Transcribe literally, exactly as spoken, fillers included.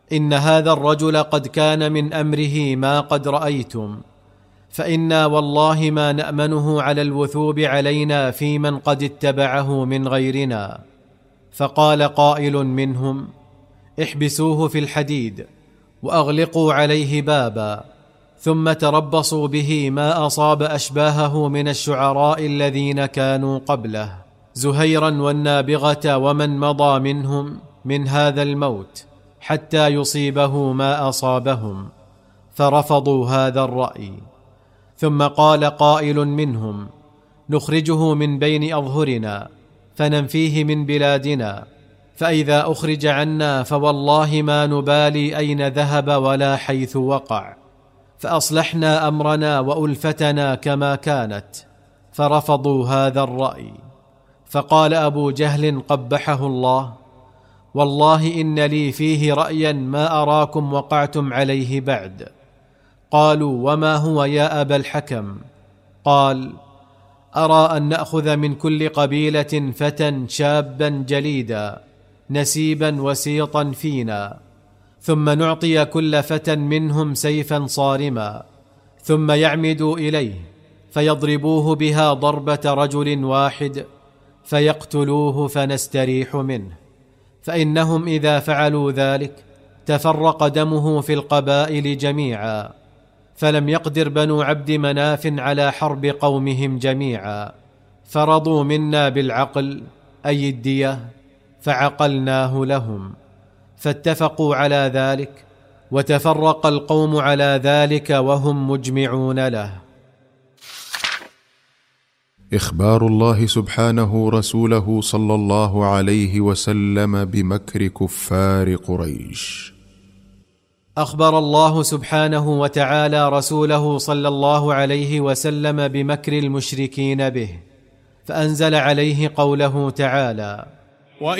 إن هذا الرجل قد كان من أمره ما قد رأيتم، فإنا والله ما نأمنه على الوثوب علينا في من قد اتبعه من غيرنا. فقال قائل منهم: احبسوه في الحديد وأغلقوا عليه بابا، ثم تربصوا به ما أصاب أشباهه من الشعراء الذين كانوا قبله، زهيرا والنابغة ومن مضى منهم من هذا الموت، حتى يصيبه ما أصابهم. فرفضوا هذا الرأي. ثم قال قائل منهم: نخرجه من بين أظهرنا فننفيه من بلادنا، فإذا أخرج عنا فوالله ما نبالي أين ذهب ولا حيث وقع. فأصلحنا أمرنا وألفتنا كما كانت، فرفضوا هذا الرأي. فقال أبو جهل قبحه الله: والله إن لي فيه رأيا ما أراكم وقعتم عليه بعد. قالوا: وما هو يا أبا الحكم؟ قال: أرى أن نأخذ من كل قبيلة فتى شابا جليدا نسيبا وسيطا فينا، ثم نعطي كل فتى منهم سيفا صارما، ثم يعمدوا إليه فيضربوه بها ضربة رجل واحد فيقتلوه فنستريح منه. فإنهم إذا فعلوا ذلك تفرق دمه في القبائل جميعا، فلم يقدر بنو عبد مناف على حرب قومهم جميعا، فرضوا منا بالعقل أي الدية، فعقلناه لهم، فاتفقوا على ذلك، وتفرق القوم على ذلك وهم مجمعون له. إخبار الله سبحانه رسوله صلى الله عليه وسلم بمكر كفار قريش. أخبر الله سبحانه وتعالى رسوله صلى الله عليه وسلم بمكر المشركين به، فأنزل عليه قوله تعالى: